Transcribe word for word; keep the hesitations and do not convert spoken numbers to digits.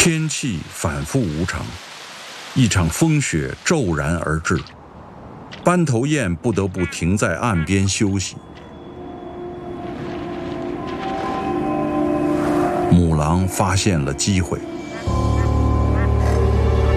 天气反复无常，一场风雪骤然而至，斑头雁不得不停在岸边休息。母狼发现了机会，